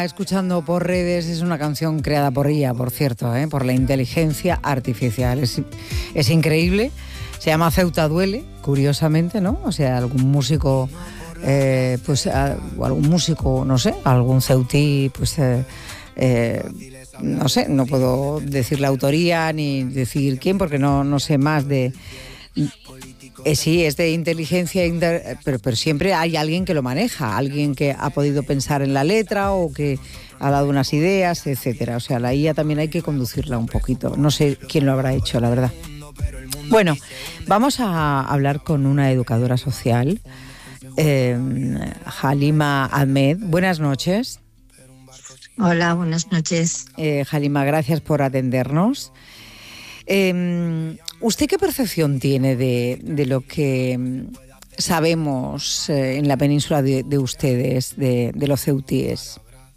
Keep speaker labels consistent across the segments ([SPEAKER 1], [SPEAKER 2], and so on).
[SPEAKER 1] Escuchando por redes, es una canción creada por IA, por cierto, por la inteligencia artificial. Es increíble. Se llama Ceuta Duele, curiosamente, ¿no? O sea, algún músico, no sé, algún ceutí, no sé, no puedo decir la autoría ni decir quién, porque no sé más de... Sí, es de inteligencia, pero siempre hay alguien que lo maneja, alguien que ha podido pensar en la letra o que ha dado unas ideas, etcétera. O sea, la IA también hay que conducirla un poquito. No sé quién lo habrá hecho, la verdad. Bueno, vamos a hablar con una educadora social, Halima Ahmed. Buenas noches.
[SPEAKER 2] Hola, buenas noches.
[SPEAKER 1] Halima, gracias por atendernos. ¿Usted qué percepción tiene de lo que sabemos en la península de ustedes, de los ceutíes?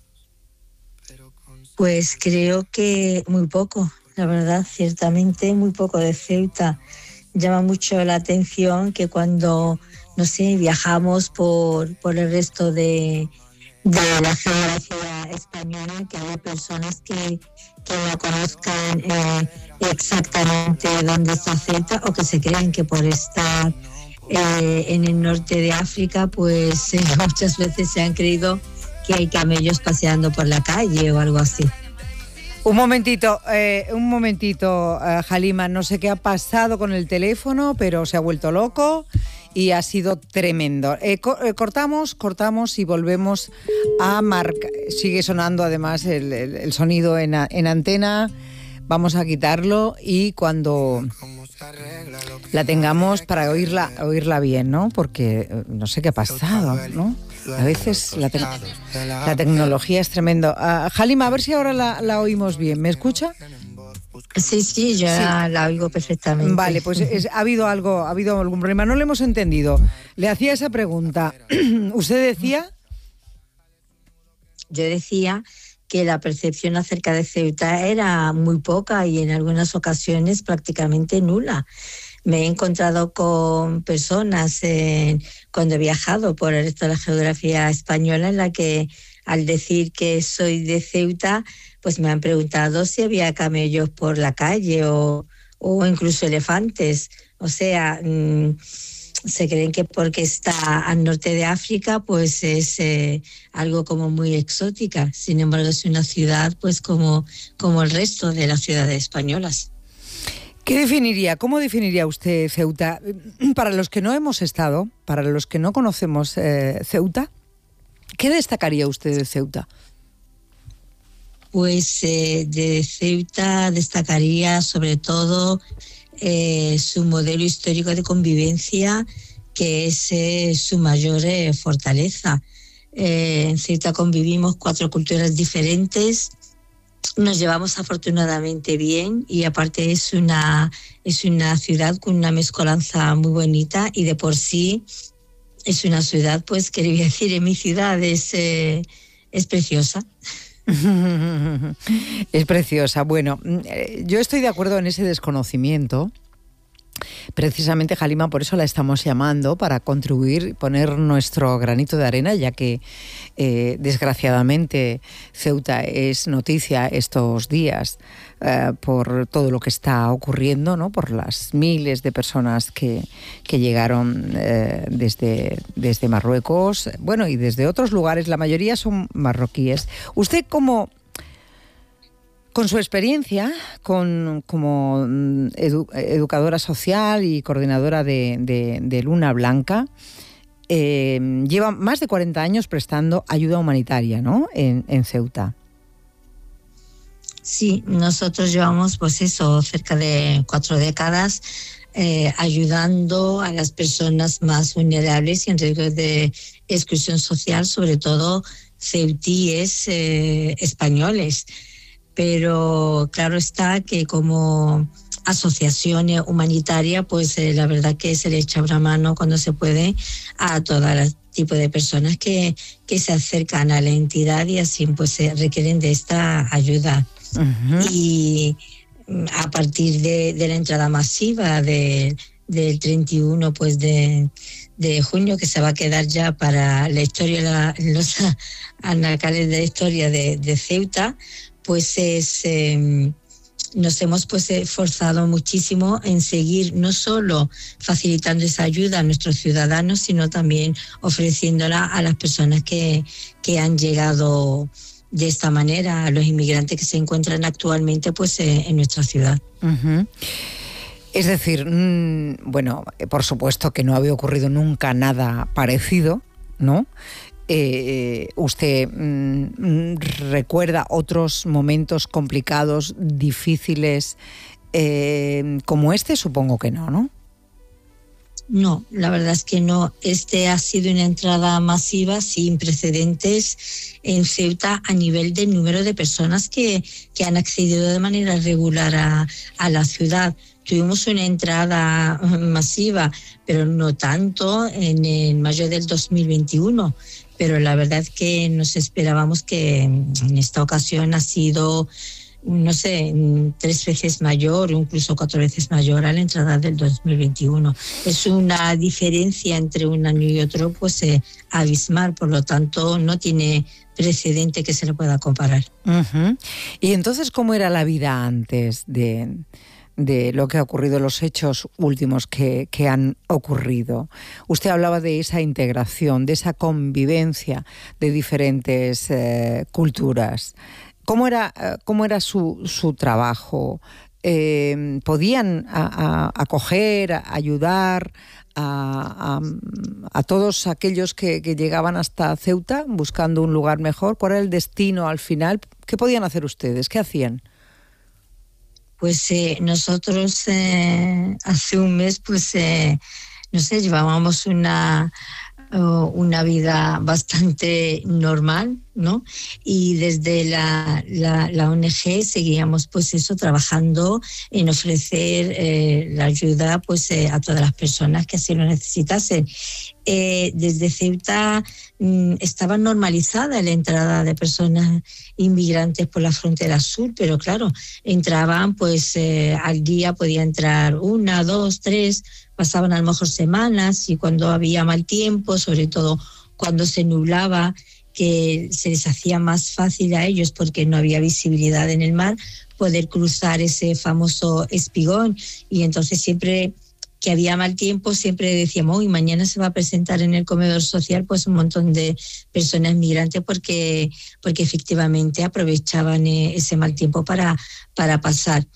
[SPEAKER 2] Pues creo que muy poco, la verdad, ciertamente muy poco de Ceuta. Llama mucho la atención que cuando, no sé, viajamos por el resto de la geografía española, que haya personas que no conozcan exactamente dónde está Ceuta, o que se creen que por estar en el norte de África, pues muchas veces se han creído que hay camellos paseando por la calle o algo así.
[SPEAKER 1] Un momentito, Halima, no sé qué ha pasado con el teléfono, pero se ha vuelto loco y ha sido tremendo. Cortamos y volvemos a marcar. Sigue sonando además el sonido en antena. Vamos a quitarlo y cuando la tengamos para oírla bien, ¿no? Porque no sé qué ha pasado, ¿no? A veces la tecnología es tremendo. Halima, a ver si ahora la oímos bien. ¿Me escucha?
[SPEAKER 2] Sí, yo la oigo perfectamente.
[SPEAKER 1] Vale, pues ha habido algún problema. No lo hemos entendido. Le hacía esa pregunta. ¿Usted decía?
[SPEAKER 2] Yo decía que la percepción acerca de Ceuta era muy poca y en algunas ocasiones prácticamente nula. Me he encontrado con personas cuando he viajado por el resto de la geografía española, en la que al decir que soy de Ceuta, pues me han preguntado si había camellos por la calle o incluso elefantes. O sea, se creen que porque está al norte de África, pues es algo como muy exótica. Sin embargo, es una ciudad pues como el resto de las ciudades españolas.
[SPEAKER 1] ¿Cómo definiría usted Ceuta? Para los que no hemos estado, para los que no conocemos Ceuta, ¿qué destacaría usted de Ceuta?
[SPEAKER 2] Pues de Ceuta destacaría sobre todo su modelo histórico de convivencia, que es su mayor fortaleza. En Ceuta convivimos 4 culturas diferentes. Nos llevamos afortunadamente bien y aparte es una ciudad con una mezcolanza muy bonita, y de por sí es una ciudad, pues quería decir, en mi ciudad es preciosa.
[SPEAKER 1] Es preciosa. Bueno, yo estoy de acuerdo en ese desconocimiento. Precisamente, Halima, por eso la estamos llamando, para contribuir, poner nuestro granito de arena, ya que desgraciadamente Ceuta es noticia estos días por todo lo que está ocurriendo, ¿no? Por las miles de personas que llegaron desde Marruecos, bueno, y desde otros lugares. La mayoría son marroquíes. Usted, con su experiencia como educadora social y coordinadora de Luna Blanca, lleva más de 40 años prestando ayuda humanitaria, ¿no? En Ceuta.
[SPEAKER 2] Sí, nosotros llevamos cerca de 4 décadas ayudando a las personas más vulnerables y en riesgo de exclusión social, sobre todo ceutíes españoles. Pero claro está que como asociación humanitaria, pues la verdad que se le echa una mano cuando se puede a todo tipo de personas que se acercan a la entidad y así pues se requieren de esta ayuda. Uh-huh. Y a partir de la entrada masiva de del 31 pues de junio, que se va a quedar ya para la historia, los anacales de la historia de Ceuta, pues nos hemos pues esforzado muchísimo en seguir no solo facilitando esa ayuda a nuestros ciudadanos, sino también ofreciéndola a las personas que han llegado de esta manera, a los inmigrantes que se encuentran actualmente pues en nuestra ciudad.
[SPEAKER 1] Uh-huh. Es decir, bueno, por supuesto que no había ocurrido nunca nada parecido, ¿no? ¿Usted recuerda otros momentos complicados, difíciles, como este? Supongo que no, ¿no?
[SPEAKER 2] No, la verdad es que no. Este ha sido una entrada masiva sin precedentes en Ceuta a nivel del número de personas que han accedido de manera regular a la ciudad. Tuvimos una entrada masiva, pero no tanto en mayo del 2021. Pero la verdad es que nos esperábamos que en esta ocasión ha sido, no sé, 3 veces mayor o incluso 4 veces mayor a la entrada del 2021. Es una diferencia entre un año y otro pues abismal, por lo tanto no tiene precedente que se le pueda comparar.
[SPEAKER 1] Uh-huh. Y entonces, ¿cómo era la vida antes de lo que ha ocurrido, los hechos últimos que han ocurrido? Usted hablaba de esa integración, de esa convivencia de diferentes culturas. ¿Cómo era su trabajo? ¿Podían acoger, ayudar a todos aquellos que llegaban hasta Ceuta buscando un lugar mejor? ¿Cuál era el destino al final? ¿Qué podían hacer ustedes? ¿Qué hacían?
[SPEAKER 2] Pues nosotros hace un mes, pues no sé, llevábamos una vida bastante normal, ¿no? Y desde la ONG seguíamos pues eso, trabajando en ofrecer la ayuda pues a todas las personas que así lo necesitasen. Desde Ceuta estaba normalizada la entrada de personas inmigrantes por la frontera sur, pero claro, entraban pues al día podía entrar 1, 2, 3, pasaban a lo mejor semanas, y cuando había mal tiempo, sobre todo cuando se nublaba, que se les hacía más fácil a ellos porque no había visibilidad en el mar, poder cruzar ese famoso espigón. Y entonces siempre que había mal tiempo, siempre decíamos, uy, mañana se va a presentar en el comedor social pues un montón de personas migrantes porque efectivamente aprovechaban ese mal tiempo para pasar.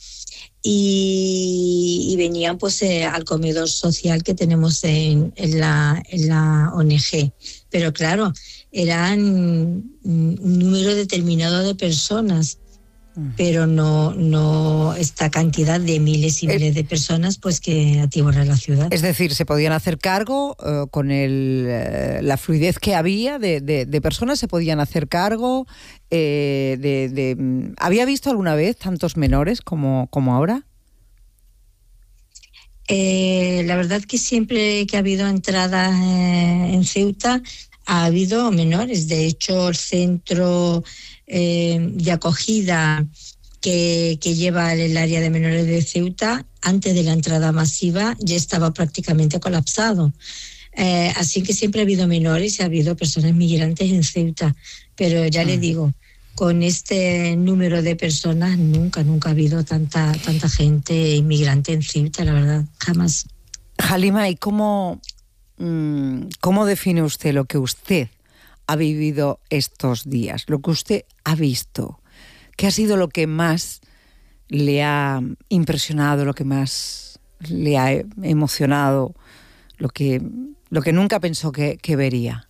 [SPEAKER 2] Y venían pues al comedor social que tenemos en la ONG. Pero claro, eran un número determinado de personas, pero no esta cantidad de miles y miles de personas pues que atiborran la ciudad.
[SPEAKER 1] Es decir, se podían hacer cargo con la fluidez que había de personas, se podían hacer cargo. ¿Había visto alguna vez tantos menores como ahora?
[SPEAKER 2] La verdad que siempre que ha habido entradas en Ceuta ha habido menores. De hecho, el centro de acogida que lleva el área de menores de Ceuta, antes de la entrada masiva, ya estaba prácticamente colapsado. Así que siempre ha habido menores y ha habido personas migrantes en Ceuta. Pero ya le digo, con este número de personas nunca ha habido tanta gente inmigrante en Ceuta, la verdad, jamás.
[SPEAKER 1] Halima, ¿y cómo define usted lo que usted ha vivido estos días, lo que usted ha visto? ¿Qué ha sido lo que más le ha impresionado, lo que más le ha emocionado, lo que nunca pensó que vería?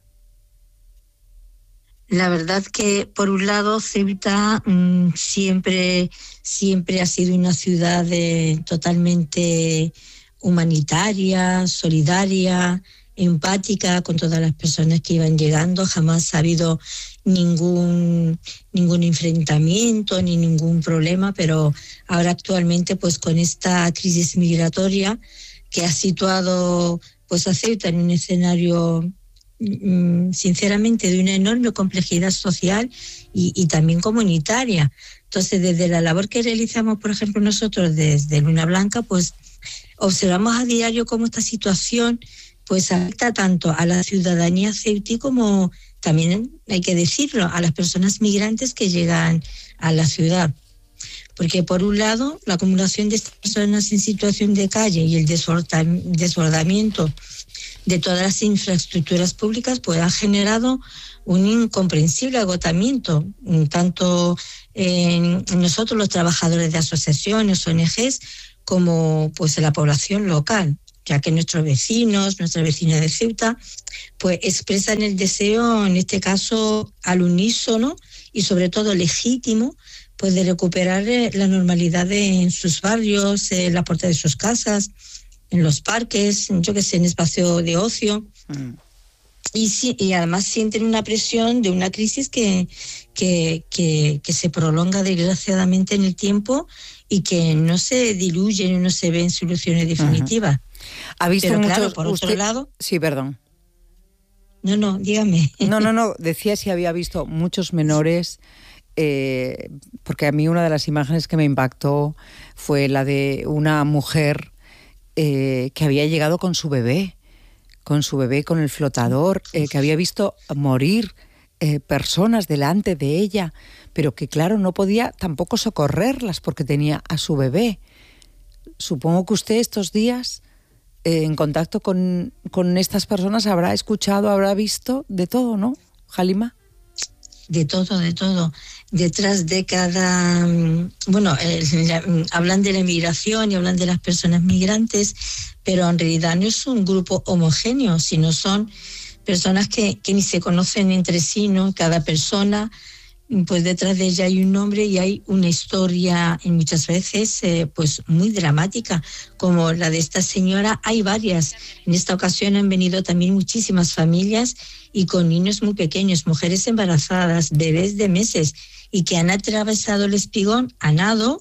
[SPEAKER 2] La verdad que, por un lado, Ceuta siempre ha sido una ciudad totalmente humanitaria, solidaria, empática con todas las personas que iban llegando. Jamás ha habido ningún enfrentamiento ni ningún problema, pero ahora actualmente pues con esta crisis migratoria que ha situado pues a Ceuta en un escenario sinceramente, de una enorme complejidad social y también comunitaria. Entonces, desde la labor que realizamos, por ejemplo, nosotros desde Luna Blanca, pues observamos a diario cómo esta situación pues afecta tanto a la ciudadanía ceutí como también, hay que decirlo, a las personas migrantes que llegan a la ciudad. Porque por un lado, la acumulación de estas personas en situación de calle y el desbordamiento de todas las infraestructuras públicas pues ha generado un incomprensible agotamiento, tanto en nosotros los trabajadores de asociaciones, ONGs, como pues en la población local, ya que nuestras vecinas de Ceuta, pues expresan el deseo, en este caso al unísono y sobre todo legítimo, pues de recuperar la normalidad en sus barrios, en la puerta de sus casas, en los parques, yo que sé, en espacio de ocio. Y además sienten una presión de una crisis que se prolonga desgraciadamente en el tiempo y que no se diluyen y no se ven soluciones definitivas.
[SPEAKER 1] ¿Ha visto
[SPEAKER 2] Pero
[SPEAKER 1] muchos,
[SPEAKER 2] claro, por otro lado...
[SPEAKER 1] Sí, perdón.
[SPEAKER 2] No, dígame.
[SPEAKER 1] No, decía si había visto muchos menores, porque a mí una de las imágenes que me impactó fue la de una mujer que había llegado con su bebé, con el flotador, que había visto morir personas delante de ella, pero que claro, no podía tampoco socorrerlas porque tenía a su bebé. Supongo que usted estos días, en contacto con estas personas, habrá escuchado, habrá visto de todo, ¿no, Halima?
[SPEAKER 2] De todo. Detrás de cada... hablan de la inmigración y hablan de las personas migrantes, pero en realidad no es un grupo homogéneo, sino son personas que ni se conocen entre sí, ¿no? Cada persona, pues detrás de ella hay un nombre y hay una historia, y muchas veces pues muy dramática, como la de esta señora. Hay varias. En esta ocasión han venido también muchísimas familias y con niños muy pequeños, mujeres embarazadas, bebés de meses, y que han atravesado el espigón a nado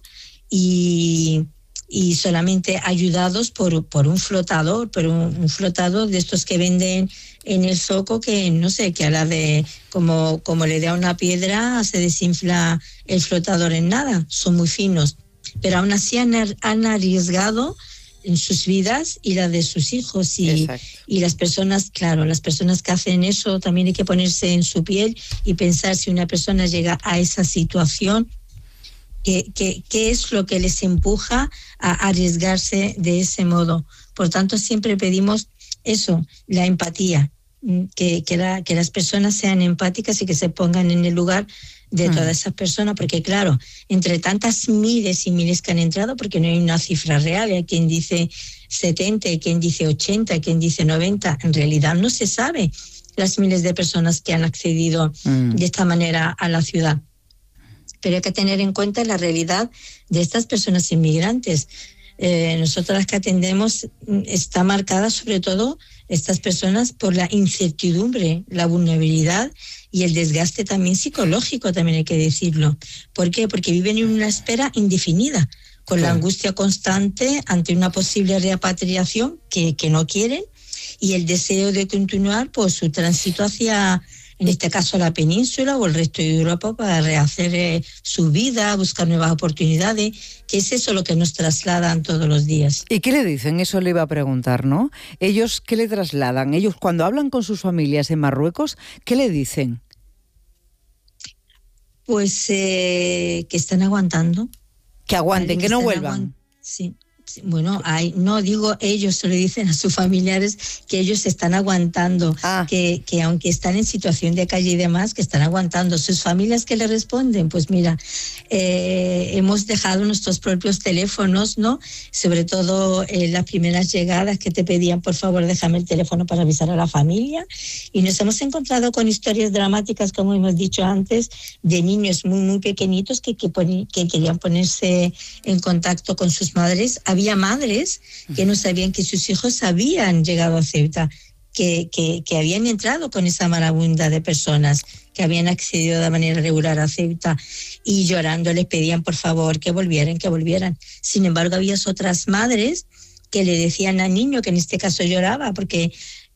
[SPEAKER 2] y solamente ayudados por un flotador, pero un flotador de estos que venden en el zoco, que no sé, que a la de como le da una piedra se desinfla el flotador en nada. Son muy finos, pero aún así han arriesgado en sus vidas y la de sus hijos, y las personas, claro, las personas que hacen eso también hay que ponerse en su piel y pensar, si una persona llega a esa situación, ¿qué es lo que les empuja a arriesgarse de ese modo? Por tanto, siempre pedimos eso, la empatía, que las personas sean empáticas y que se pongan en el lugar de todas esas personas, porque claro, entre tantas miles y miles que han entrado, porque no hay una cifra real, hay quien dice 70, hay quien dice 80, hay quien dice 90, en realidad no se sabe las miles de personas que han accedido de esta manera a la ciudad. Pero hay que tener en cuenta la realidad de estas personas inmigrantes. Nosotros las que atendemos está marcada sobre todo estas personas por la incertidumbre, la vulnerabilidad y el desgaste también psicológico, también hay que decirlo. ¿Por qué? Porque viven en una espera indefinida, con la angustia constante ante una posible repatriación que no quieren, y el deseo de continuar por su tránsito hacia, en este caso, la península o el resto de Europa, para rehacer su vida, buscar nuevas oportunidades, que es eso lo que nos trasladan todos los días.
[SPEAKER 1] ¿Y qué le dicen? Eso le iba a preguntar, ¿no? Ellos, ¿qué le trasladan? Ellos, cuando hablan con sus familias en Marruecos, ¿qué le dicen?
[SPEAKER 2] Pues que están aguantando.
[SPEAKER 1] Que aguanten, que no vuelvan.
[SPEAKER 2] Sí. Bueno, no digo ellos, se lo dicen a sus familiares, que ellos están aguantando, que aunque están en situación de calle y demás, que están aguantando. Sus familias, ¿qué le responden? Pues mira, hemos dejado nuestros propios teléfonos, ¿no? Sobre todo las primeras llegadas, que te pedían, por favor, déjame el teléfono para avisar a la familia, y nos hemos encontrado con historias dramáticas, como hemos dicho antes, de niños muy, muy pequeñitos que querían ponerse en contacto con sus madres. Había madres que no sabían que sus hijos habían llegado a Ceuta, que habían entrado con esa marabunta de personas que habían accedido de manera regular a Ceuta, y llorando les pedían por favor que volvieran. Sin embargo, había otras madres que le decían al niño, que en este caso lloraba porque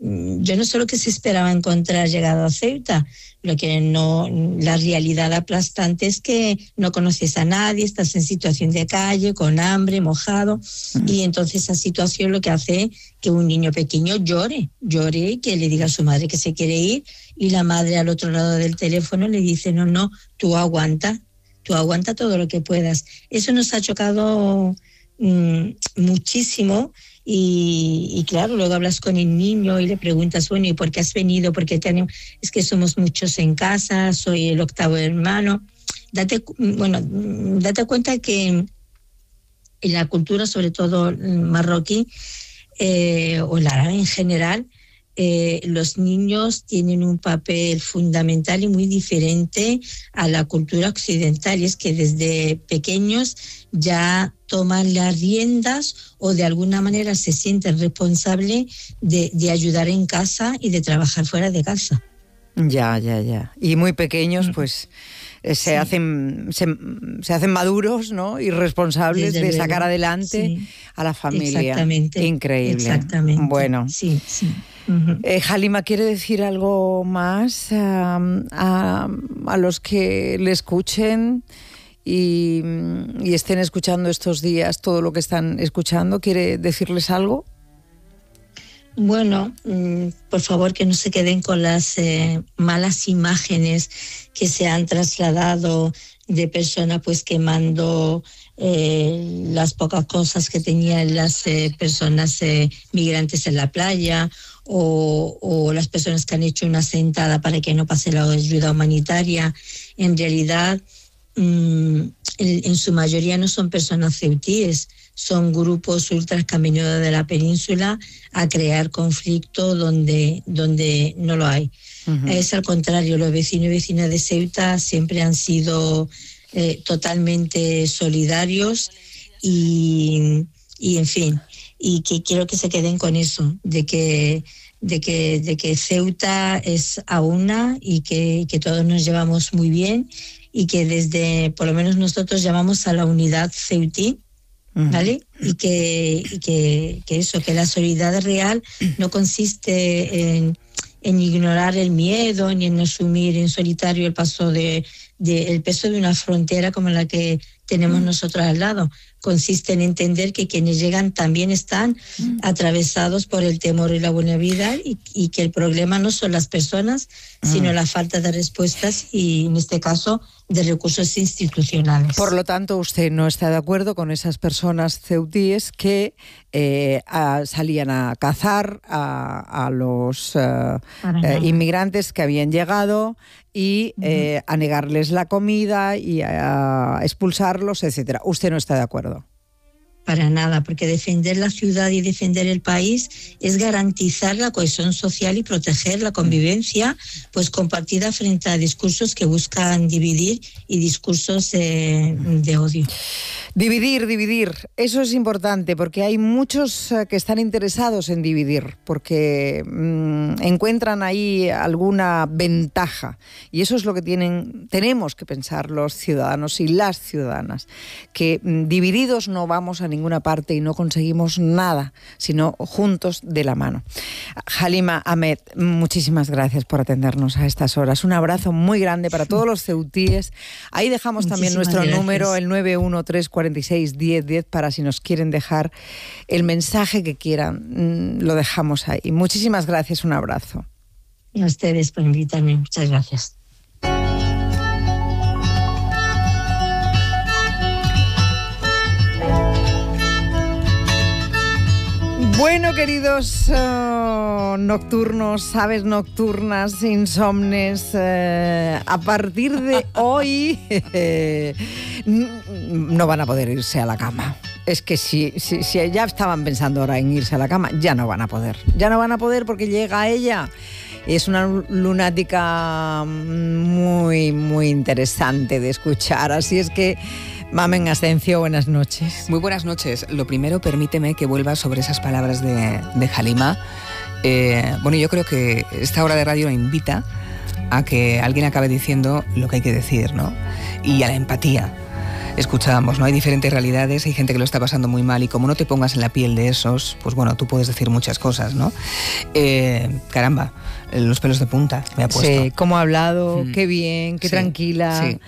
[SPEAKER 2] yo no sé lo que se esperaba encontrar llegado a Ceuta. Lo que no, la realidad aplastante es que no conoces a nadie, estás en situación de calle, con hambre, mojado, y entonces esa situación lo que hace que un niño pequeño llore, y que le diga a su madre que se quiere ir, y la madre al otro lado del teléfono le dice, no, tú aguanta todo lo que puedas. Eso nos ha chocado muchísimo. Y claro, luego hablas con el niño y le preguntas, bueno, ¿y por qué has venido? Porque es que somos muchos en casa, soy el 8º hermano. Date cuenta que en la cultura, sobre todo marroquí, o el árabe en general, los niños tienen un papel fundamental y muy diferente a la cultura occidental, y es que desde pequeños ya toman las riendas o de alguna manera se sienten responsables de ayudar en casa y de trabajar fuera de casa.
[SPEAKER 1] Ya. Y muy pequeños, pues se hacen maduros, ¿no? Y responsables de sacar adelante a la familia.
[SPEAKER 2] Exactamente.
[SPEAKER 1] Increíble.
[SPEAKER 2] Exactamente.
[SPEAKER 1] Bueno.
[SPEAKER 2] Sí.
[SPEAKER 1] Halima, ¿quiere decir algo más a los que le escuchen y estén escuchando estos días todo lo que están escuchando? ¿Quiere decirles algo?
[SPEAKER 2] Bueno, por favor, que no se queden con las malas imágenes que se han trasladado de personas pues quemando las pocas cosas que tenían las personas migrantes en la playa, o las personas que han hecho una sentada para que no pase la ayuda humanitaria. En realidad, en su mayoría no son personas ceutíes, son grupos ultras que han venido de la península a crear conflicto donde no lo hay. Es al contrario, los vecinos y vecinas de Ceuta siempre han sido totalmente solidarios y en fin, y que quiero que se queden con eso, de que Ceuta es a una y que todos nos llevamos muy bien, y que por lo menos nosotros llamamos a la unidad ceutí, ¿vale? Y que la solidaridad real no consiste en ignorar el miedo ni en asumir en solitario el peso de una frontera como la que tenemos nosotros al lado. Consiste en entender que quienes llegan también están atravesados por el temor y la vulnerabilidad, y que el problema no son las personas, sino la falta de respuestas y, en este caso, de recursos institucionales.
[SPEAKER 1] Por lo tanto, usted no está de acuerdo con esas personas ceutíes que salían a cazar a los inmigrantes que habían llegado y a negarles la comida y a expulsarlos, etcétera. Usted no está de acuerdo.
[SPEAKER 2] Para nada, porque defender la ciudad y defender el país es garantizar la cohesión social y proteger la convivencia pues compartida frente a discursos que buscan dividir y discursos de odio.
[SPEAKER 1] Dividir, eso es importante, porque hay muchos que están interesados en dividir, porque encuentran ahí alguna ventaja, y eso es lo que tenemos que pensar los ciudadanos y las ciudadanas, que divididos no vamos a ninguna parte y no conseguimos nada, sino juntos de la mano. Halima Ahmed, muchísimas gracias por atendernos a estas horas. Un abrazo muy grande para todos los ceutíes. Ahí dejamos también nuestro número, el 913461010, para si nos quieren dejar el mensaje que quieran. Lo dejamos ahí. Muchísimas gracias, un abrazo.
[SPEAKER 2] Y a ustedes por invitarme. Muchas gracias.
[SPEAKER 1] Bueno, queridos nocturnos, aves nocturnas, insomnes, a partir de hoy no van a poder irse a la cama. Es que si ya estaban pensando ahora en irse a la cama, ya no van a poder. Ya no van a poder porque llega ella. Es una lunática muy, muy interesante de escuchar. Así es que, Mamen Ascencio, buenas noches.
[SPEAKER 3] Muy buenas noches. Lo primero, permíteme que vuelva sobre esas palabras de Halima. Bueno, yo creo que esta hora de radio invita a que alguien acabe diciendo lo que hay que decir, ¿no? Y a la empatía. escuchábamos, ¿no? Hay diferentes realidades, hay gente que lo está pasando muy mal y como no te pongas en la piel de esos, pues bueno, tú puedes decir muchas cosas, ¿no? Caramba, los pelos de punta me ha puesto.
[SPEAKER 1] Sí, cómo ha hablado, qué bien, qué tranquila. Sí.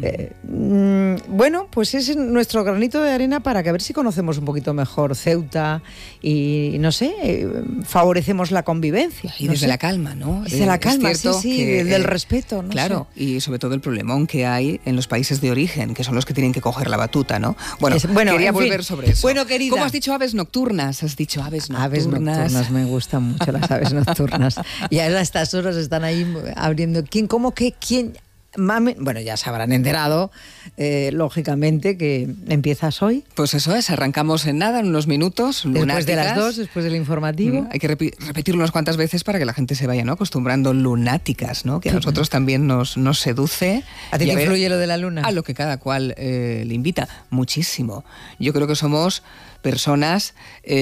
[SPEAKER 1] Bueno, pues ese es nuestro granito de arena para que a ver si conocemos un poquito mejor Ceuta y, no sé, favorecemos la convivencia.
[SPEAKER 3] Y desde la calma, ¿no?
[SPEAKER 1] Desde la calma, sí, del respeto, ¿no?
[SPEAKER 3] Claro, y sobre todo el problemón que hay en los países de origen, que son los que tienen que coger la batuta, ¿no? Bueno, quería volver sobre eso.
[SPEAKER 1] Bueno, querida.
[SPEAKER 3] ¿Cómo has dicho aves nocturnas? Has dicho aves nocturnas.
[SPEAKER 1] Aves nocturnas, me gustan mucho las aves nocturnas. Y a estas horas están ahí abriendo. ¿Quién, cómo, qué, quién? Mami, bueno, ya se habrán enterado, lógicamente, que empiezas hoy.
[SPEAKER 3] Pues eso es, arrancamos en nada, en unos minutos.
[SPEAKER 1] Después de las 2, después del informativo.
[SPEAKER 3] Hay que repetirlo unas cuantas veces para que la gente se vaya, ¿no?, acostumbrando. Lunáticas, ¿no?, que a nosotros también nos seduce.
[SPEAKER 1] ¿A ti te influye lo de la luna?
[SPEAKER 3] A lo que cada cual le invita, muchísimo. Yo creo que somos personas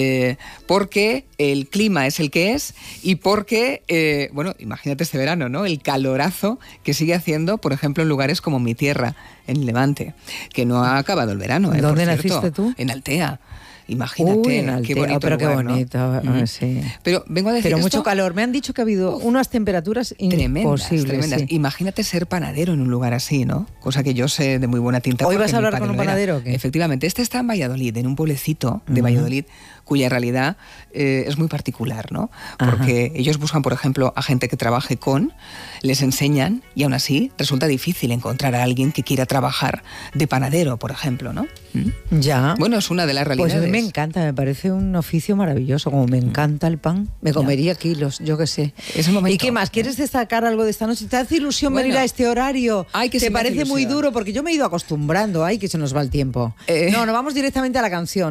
[SPEAKER 3] porque el clima es el que es y porque, bueno, imagínate este verano, ¿no?, el calorazo que sigue haciendo, por ejemplo, en lugares como mi tierra, en Levante, que no ha acabado el verano.
[SPEAKER 1] ¿Dónde naciste tú?
[SPEAKER 3] En Altea. Imagínate,
[SPEAKER 1] en Altea,
[SPEAKER 3] qué bonito
[SPEAKER 1] pero
[SPEAKER 3] lugar,
[SPEAKER 1] qué bonito,
[SPEAKER 3] ¿no?
[SPEAKER 1] Sí.
[SPEAKER 3] Pero vengo a decir
[SPEAKER 1] pero
[SPEAKER 3] esto,
[SPEAKER 1] mucho calor. Me han dicho que ha habido unas temperaturas imposibles.
[SPEAKER 3] Tremendas. Sí. Imagínate ser panadero en un lugar así, ¿no? Cosa que yo sé de muy buena tinta.
[SPEAKER 1] ¿Hoy vas a hablar con un panadero o qué?
[SPEAKER 3] Efectivamente. Este está en Valladolid, en un pueblecito de Valladolid, cuya realidad es muy particular, ¿no? Porque ellos buscan, por ejemplo, a gente que trabaje les enseñan y aún así resulta difícil encontrar a alguien que quiera trabajar de panadero, por ejemplo, ¿no?
[SPEAKER 1] Ya.
[SPEAKER 3] Bueno, es una de las realidades.
[SPEAKER 1] Pues a mí me encanta, me parece un oficio maravilloso. Como me encanta el pan, me comería kilos, yo qué sé.
[SPEAKER 3] Es el momento.
[SPEAKER 1] ¿Y qué más? ¿Quieres destacar algo de esta noche? ¿Te hace ilusión venir a este horario? ¿Te parece muy duro? Porque yo me he ido acostumbrando. Ay, que se nos va el tiempo. No, vamos directamente a la canción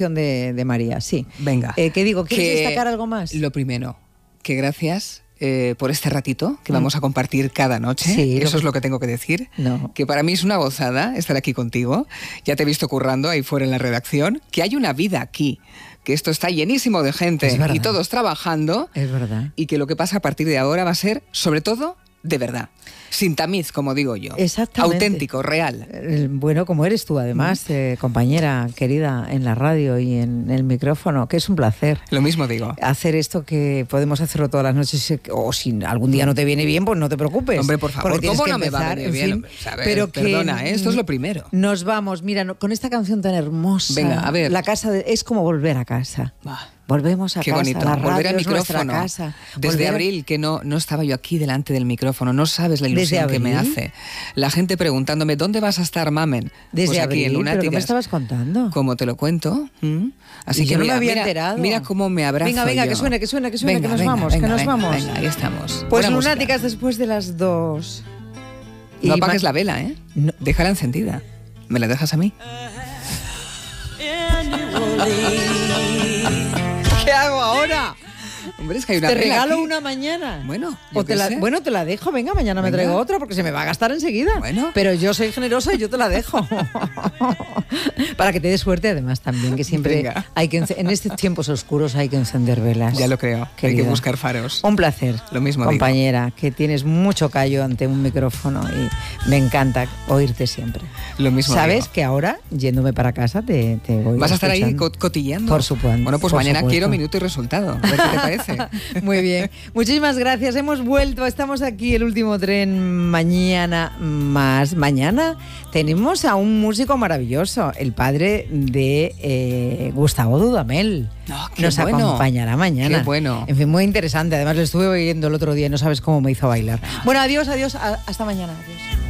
[SPEAKER 1] de María, sí.
[SPEAKER 3] Venga.
[SPEAKER 1] ¿Qué digo? ¿Quieres destacar algo más?
[SPEAKER 3] Lo primero, que gracias por este ratito que vamos a compartir cada noche.
[SPEAKER 1] Sí,
[SPEAKER 3] eso es lo que tengo que decir.
[SPEAKER 1] No.
[SPEAKER 3] Que para mí es una gozada estar aquí contigo. Ya te he visto currando ahí fuera en la redacción. Que hay una vida aquí. Que esto está llenísimo de gente y todos trabajando.
[SPEAKER 1] Es verdad.
[SPEAKER 3] Y que lo que pasa a partir de ahora va a ser, sobre todo, de verdad. Sin tamiz, como digo yo.
[SPEAKER 1] Exactamente.
[SPEAKER 3] Auténtico, real.
[SPEAKER 1] Bueno, como eres tú, además, compañera querida en la radio y en el micrófono, que es un placer.
[SPEAKER 3] Lo mismo digo.
[SPEAKER 1] Hacer esto que podemos hacerlo todas las noches, o si algún día no te viene bien, pues no te preocupes.
[SPEAKER 3] Hombre, por favor, ¿cómo no me va a venir bien?
[SPEAKER 1] Pero
[SPEAKER 3] perdona, esto es lo primero.
[SPEAKER 1] Nos vamos, mira, con esta canción tan hermosa.
[SPEAKER 3] Venga, a ver.
[SPEAKER 1] La casa es como volver a casa. Volvemos a
[SPEAKER 3] Qué
[SPEAKER 1] casa,
[SPEAKER 3] bonito.
[SPEAKER 1] la radio
[SPEAKER 3] volver al
[SPEAKER 1] es nuestra
[SPEAKER 3] micrófono.
[SPEAKER 1] Casa.
[SPEAKER 3] Desde abril que no estaba yo aquí delante del micrófono. No sabes la ilusión que me hace. La gente preguntándome, ¿dónde vas a estar, mamen?
[SPEAKER 1] Desde
[SPEAKER 3] pues aquí
[SPEAKER 1] abril,
[SPEAKER 3] en Lunáticas.
[SPEAKER 1] ¿pero qué me estabas contando?
[SPEAKER 3] Como te lo cuento. Así que
[SPEAKER 1] yo no
[SPEAKER 3] mira,
[SPEAKER 1] me había enterado.
[SPEAKER 3] Mira cómo me abrazo.
[SPEAKER 1] Venga,
[SPEAKER 3] yo.
[SPEAKER 1] que suene, venga, que nos vamos.
[SPEAKER 3] Venga, ahí estamos.
[SPEAKER 1] Pues
[SPEAKER 3] buena
[SPEAKER 1] Lunáticas
[SPEAKER 3] música.
[SPEAKER 1] Después de las 2.
[SPEAKER 3] No apagues la vela, ¿eh? No. Déjala encendida. ¿Me la dejas a mí?
[SPEAKER 1] ¿Qué hago ahora?
[SPEAKER 3] Hombre, es que hay una
[SPEAKER 1] te regalo
[SPEAKER 3] aquí.
[SPEAKER 1] una mañana.
[SPEAKER 3] Bueno,
[SPEAKER 1] te la dejo. Venga, mañana me traigo otra porque se me va a gastar enseguida.
[SPEAKER 3] Bueno.
[SPEAKER 1] Pero yo soy generosa y yo te la dejo. Para que te dé suerte, además, también, que siempre hay que en estos tiempos oscuros hay que encender velas.
[SPEAKER 3] Ya lo creo. Querida. Hay que buscar faros.
[SPEAKER 1] Un placer.
[SPEAKER 3] Lo mismo
[SPEAKER 1] compañera,
[SPEAKER 3] digo.
[SPEAKER 1] que tienes mucho callo ante un micrófono y me encanta oírte siempre.
[SPEAKER 3] Lo mismo
[SPEAKER 1] Sabes
[SPEAKER 3] digo.
[SPEAKER 1] que ahora, yéndome para casa, te voy
[SPEAKER 3] ¿Vas a estar
[SPEAKER 1] escuchando.
[SPEAKER 3] ahí cotilleando?
[SPEAKER 1] Por supuesto.
[SPEAKER 3] Bueno, pues mañana quiero minuto y resultado. A ver qué te parece.
[SPEAKER 1] Muy bien. Muchísimas gracias. Hemos vuelto. Estamos aquí, el último tren. Mañana más. Mañana tenemos a un músico maravilloso, el padre de Gustavo Dudamel. Nos acompañará mañana.
[SPEAKER 3] Qué bueno.
[SPEAKER 1] En fin, muy interesante. Además, lo estuve oyendo el otro día y no sabes cómo me hizo bailar. Bueno, adiós. Hasta mañana. Adiós.